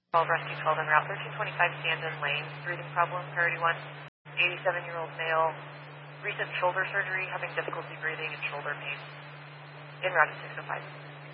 12 Rescue 12 en route 1325 Stanton Lane, breathing problem, priority 1, 87-year-old male, recent shoulder surgery, having difficulty breathing and shoulder pain, en route to 605.